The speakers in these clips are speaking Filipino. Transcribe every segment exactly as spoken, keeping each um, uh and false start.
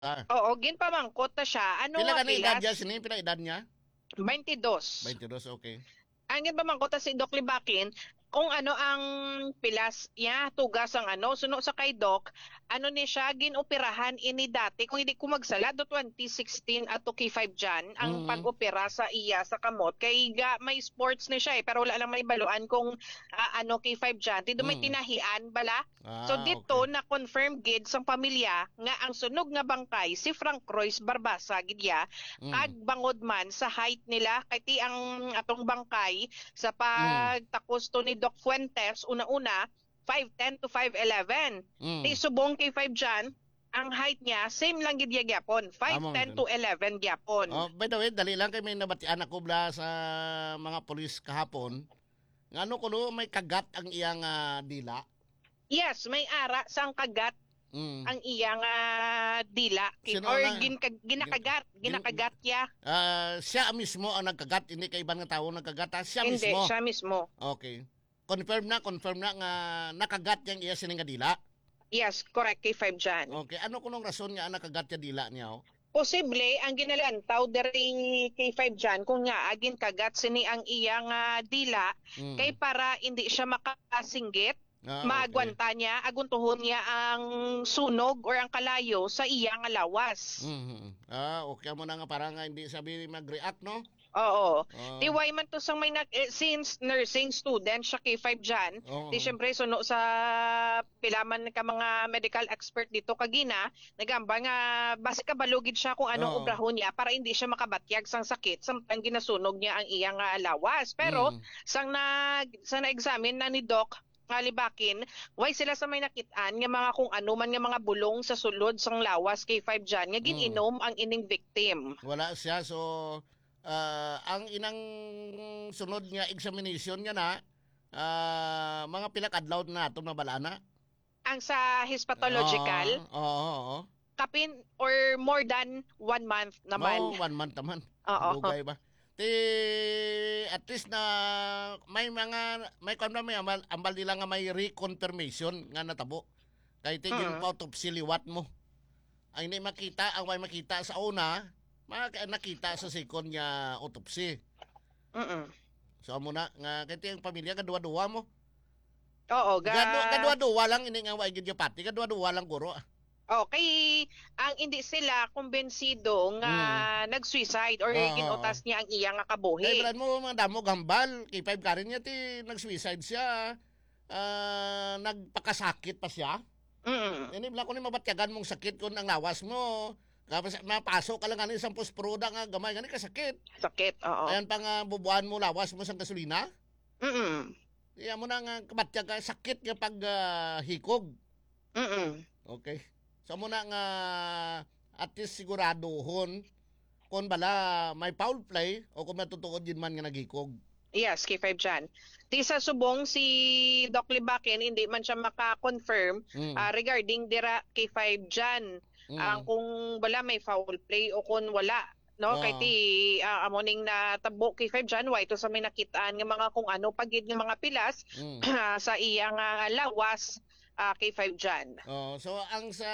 Ah, Oo, ginpamangkot na siya. Ano pila nga ka na edad pilas? niya? Sini pila edad niya? twenty-two. twenty-two, okay. Ang ginpamangkot na si Doc Libakin, kung ano ang pilas niya, tugas ang ano, suno sa kay Doc, ano ni siya, ginoperahan ini dati, kung hindi ko magsala, do twenty sixteen at to K five dyan, ang Mm. pag-opera sa iya sa kamot, kay ga, may sports ni siya eh, pero wala lang may baluan kung ah, ano K five dyan, tido may Mm. tinahian, bala? So Ah, okay. dito na confirm gid sang pamilya nga ang sunog nga bangkay si Frank Royce Barbasa gidya kag Mm. bangod man sa height nila kay ti ang atong bangkay sa Mm. pagtakos to ni Doc Fuentes una-una five ten to five eleven. Ti Mm. subong kay five dyan, ang height niya same lang gid ya gyapon, five Amo ten man. to eleven gyapon. Oh, by the way, dali lang kay may nabatian ako bla sa mga pulis kahapon. Ngano kuno may kagat ang iyang ah, dila. Yes, may ara sang kagat Mm. ang iyang ah, dila kay- Sino or na gin, gin, ginakagat, gin, ginakagat ya. ah, siya mismo ang nagkagat, hindi kay ibang nga tao nagkagat, ah, siya Hindi, mismo. siya mismo. Okay. Confirm na, confirm na nga nakagat yang iya sining nga dila. Yes, correct kay five dyan. Okay, ano kunong rason nga nakagat ya dila niya? Oh? Posible ang ginalantaw diri kay five dyan kung nga agin kagat sini ang iyang ah, dila kay Mm. para hindi siya makasinggit, Ah, okay. maagwanta niya, aguntuhon niya ang sunog or ang kalayo sa iyang lawas. Mhm. Ah, okay mo na nga para nga hindi sabi mag-react, no? Oo. Di Ah, why man to sang may nag, eh, since nursing student siya kay five dyan, di oo. syempre suno sa pilaman ka mga medical expert dito kagina, nagamba nga base ka balugid siya kung anong Oo. obrahon niya para hindi siya makabatyag sang sakit samtang ginasunog niya ang iyang ah, lawas. Pero Mm. sang na sa na-examine na ni Doc nga libakin, why sila sa may nakitaan nga mga kung ano man nga mga bulong sa sulod sang lawas kay five dyan nga Mm. gininom ang ining victim. Wala siya so ah, ang inang sunod nga examination niya na ah, mga pila ka adlaw na ato na balana. Ang sa Oo, histopathological, oo, oo. kapin or more than one month naman. No, one month naman. Oo. Dugay ba? Ti at least na may mga may kon na may ambal, ambal nila nga may reconfirmation nga natabo. Kay tigin Mm. pa autopsy liwat mo. Ang hindi makita, ang may makita sa una, maka, nakita sa second nga autopsy. Mm. So amo na nga kay tiyang pamilya kadua-duwa mo. Oo, ga Gado kadua-duwa lang ini nga wa gid yung pati, kadua-duwa lang guro. Okay, ang hindi sila kumbensido nga Mm. nag-suicide or Oo. Oo. ginutas niya ang iya nga Kay kabuhi. brad mo mga damo gambal, kay five ka rin niya ti nag-suicide siya. Ah, nagpakasakit pa siya. Mm. Ini bla ko ni mabatyagan mong sakit kun ang lawas mo. Kapag mapasok ka lang ani sa pusproda nga gamay gani ka sakit. Sakit, oo. Ayan pa nga bubuan mo lawas mo sa gasolina. Mm. Iya mo na nga kabatyag ka sakit nga pag ah, hikog. Mm. Okay. So mo na nga at least siguraduhon kung bala may foul play o kung matutuod din man nga naghikog. Yes, K five dyan. Di sa subong si Doc Libakin, hindi man siya maka-confirm Mm. ah, regarding dira K five dyan. Ang Mm. kung wala may foul play o kung wala. No, kay Oo. ti ah, amoning na tabo K five dyan, why to sa may nakitaan nga mga kung ano pagid nga mga pilas Mm. sa iyang ah, lawas ah, K five dyan. Oh, so ang sa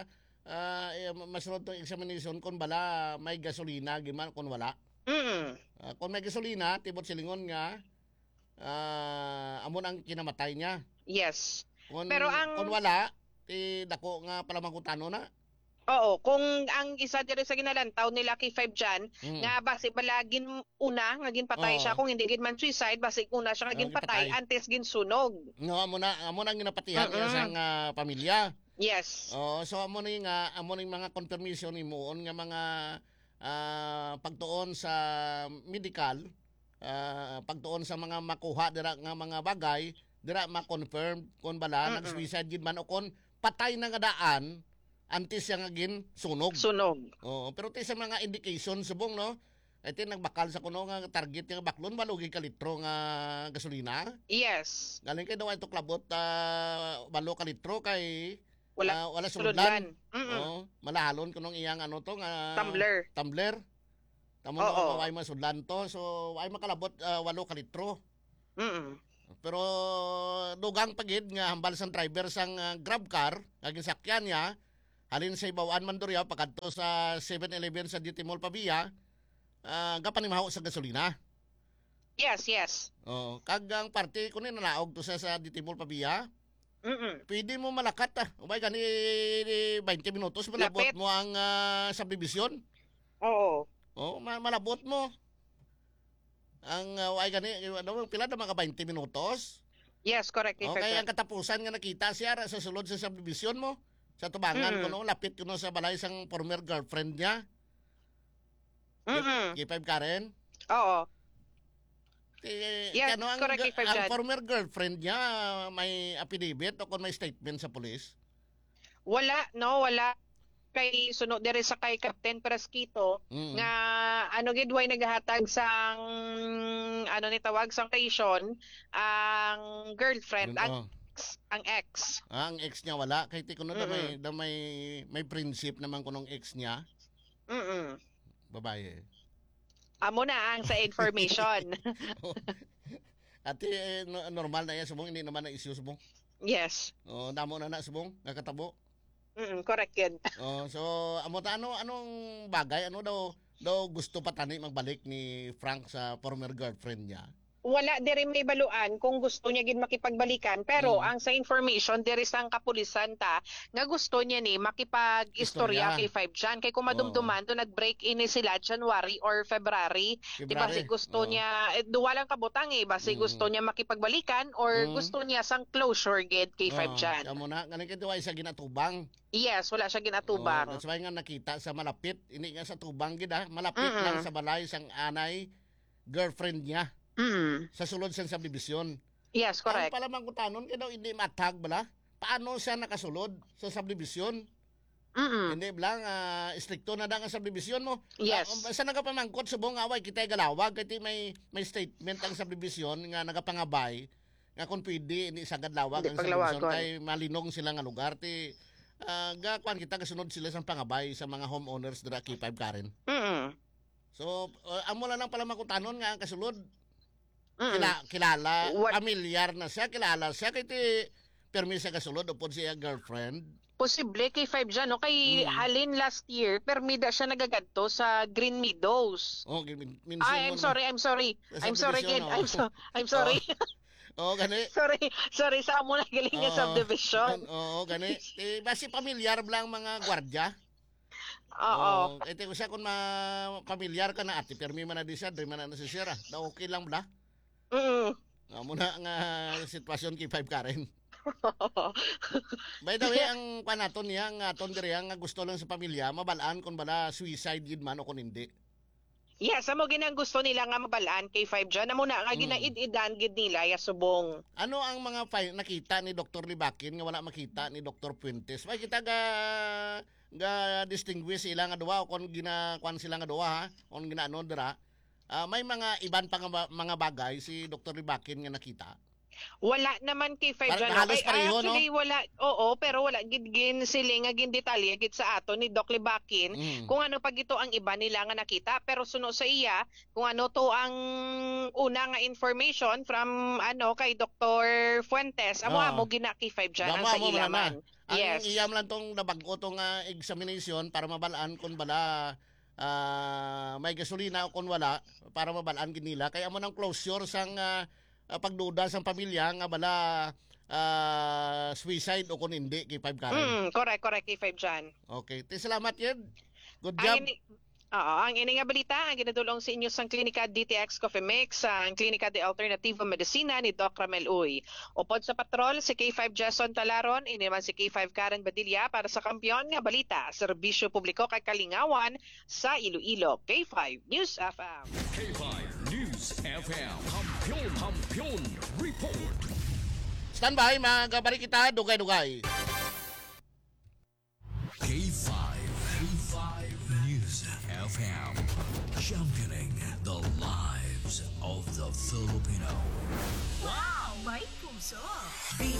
ah, eh, masunod tong examination kung bala may gasolina giman kung wala. Mm. Ah, kung may gasolina tibot silingon nga ah, amon ang kinamatay niya. Yes. Kung Pero kung ang wala ti dako nga palamangkutano na. Oo, kung ang isa diri sa ginalantaw nila kay five dyan, Mm. nga base balagin una nga ginpatay siya Oo. kung hindi gid man suicide base una siya nga Ah, ginpatay gipatay. antes ginsunog. No, amo na amo na ang ginapatihan niya sa Mm. nga pamilya. Yes. Oh, so amo ni nga amo ni mga confirmation imuon nga mga ah, pagtuon sa medical, ah, pagtuon sa mga makuha dira nga mga bagay, dira ma-confirm kung bala Mm-mm. nag-suicide gid man o kung patay na nga daan antes siya nga gin sunog. Sunog. Oh, pero ti sa mga indication subong no, iti nagbakal sa kuno nga target nga baklon balugi ka litro nga gasolina. Yes. Galing kay daw ito klabot uh, balo ka litro kay Wala ah, wala sulodlan. sulodlan. Mm. Oh, malahalon kunong iyang ano to nga Tumbler. tumbler. Tamo Oo. no ay masudlan to so ay makalabot ah, walo ka litro. Mm. Pero dugang pagid nga hambal sang driver sang ah, grab car nga ginsakyan niya halin sa Ibawaan Mandurriao pagkadto sa seven eleven sa Duty Mall Pabia, uh, gapanimaho sa gasolina. Yes, yes. Oh, kag ang parte kuno nanaog to sa sa Duty Mall Pabia. Mm. Pwede mo malakat ah. Ubay gani twenty minutos malabot Lapit. mo ang uh, subdivision. Oo. Oh, ma- malabot mo. Ang uh, ubay gani ano pila na mga twenty minutos. Yes, correct. Okay, Effect. ang katapusan nga nakita siya ra sa sulod sa subdivision mo. Sa tubangan Mm. kuno lapit kuno sa balay sang former girlfriend niya. Mm. K five Karen. Oo. Eh, Yes, ano ang, correct, K five ang dyan. former girlfriend niya may affidavit o kung may statement sa pulis? Wala, no, wala. Kay sunod diri sa kay Captain Prasquito Mm. nga ano gid way naghatag sang ano ni tawag sang station ang girlfriend ang Oh. ex, ang ex. Ah, ang ex niya wala kay ti kuno da Mm-mm. may da may may prinsip naman kunong ex niya, Mm. babae. Amo na ang sa information. Ati eh, no- normal na yan subong hindi naman na issue subong. Yes. Oh, damo na na subong nakatabo. Mm, correct yun. Oh, so amo ta ano anong bagay ano daw daw gusto pa tani magbalik ni Frank sa former girlfriend niya. Wala diri may baluan kung gusto niya gid makipagbalikan pero Mm. ang sa information diri sang kapulisan ta nga gusto niya ni makipag-istorya Istorya. kay Five Jan kay kung madumduman to nag-break in ni sila January or February. Di ba si February. gusto Oh. niya eh, duwa lang kabutang eh basi Mm. gusto niya makipagbalikan or Mm. gusto niya sang closure gid kay Five Oh, Jan. amo na ganin kay duwa sa ginatubang. Yes, wala siya Oh, ginatubang. that's why nga nakita sa malapit, hindi nga sa tubang gid ah, malapit Mm-mm. lang sa balay sang anay girlfriend niya Mm. sa sulod sang subdivision. Yes, Ang correct. pala man kutanon kay daw hindi matag bala. Paano siya nakasulod sa subdivision? Mm. Hindi blang ah, stricto na dang ang subdivision mo. Yes. Ah, sa nagapamangkot subong away kita galawag kay may may statement ang subdivision nga nagapangabay nga kung pwede hindi sagad lawag Hindi ang subdivision paglawagon. kay malinong sila nga lugar ti ah, ga kwan kita kasunod sila sa pangabay sa mga homeowners dira K five Karen. Mm. So uh, amo na lang pala makutanon nga ang kasulod Mm. kila, kilala What- familiar na siya kilala siya kay ti permisa kasulod upod siya girlfriend. Posible kay Five Jan, no? Kay Mm. Halin last year, permida siya nagagadto sa Green Meadows. Oh, min, minsan Ay, I'm sorry, I'm sorry. Sa I'm sorry, kid. subdivision, I'm, oh. so, I'm sorry. Oh, gani. sorry, sorry. Sa amo na galing nga Oo. subdivision. Oo, gani. Eh, basi pamilyar lang mga gwardya. Oo. Oh, ito ko siya kung ma pamilyar ka na ati, permi man na di siya, di man na nasisira. Da okay lang bla. Mm. Nga muna nga sitwasyon kay Five Karen. By the way, ang panaton niya, nga aton diri nga gusto lang sa pamilya, mabalaan kung bala suicide gid man o kung hindi. Yes, amo ginang gusto nila nga mabalaan kay Five Jan. Amo na nga Mm. ginaid-idan gid nila ya subong. Ano ang mga fi- nakita ni Doktor Libakin nga wala makita ni Doktor Puentes? May kita ga ga distinguish sila nga duwa o kung gina kwan sila nga duwa ha, kung ginaano dira. Ah, may mga iban pa nga ba- mga bagay si Doktor Libakin nga nakita. Wala naman kay Five Parang Jan. halos Okay, pareho, actually, wala. Oo, pero wala gid gin sila nga gin detalye gid sa ato ni Doc Libakin. Mm. Kung ano pag ito ang iba nila nga nakita pero suno sa iya kung ano to ang una nga information from ano kay Doctor Fuentes amo Ah. amo gina kay Five Jan ang Damo, sa amo, wala ilaman. Ang Yes. iyam lang tong nabag-o tong ah, examination para mabalaan kung bala ah, may gasolina o kung wala para mabalaan gid nila. Kaya mo nang closure sang ah, ah, pagduda sang pamilya nga bala ah, suicide o kung hindi kay Five Karen. Mm, correct, correct kay Five Jan. Okay. Ti salamat yun. Good Ang job. ini Oo, ang ini nga balita ang ginadulong sa inyo sa Klinika D T X Coffee Mix, ang Klinika de Alternativa Medicina ni Doc Ramel Uy. Upod sa patrol, si K five Jason Talaron, ini naman si K five Karen Badilla para sa kampiyon nga balita, serbisyo publiko kay Kalingawan sa Iloilo. K five News F M. K five News F M. Kampiyon, kampiyon, report. Standby, magabalik kita. Dugay-dugay. K five. K five News F M. Championing the lives of the Filipino. Wow! May puso!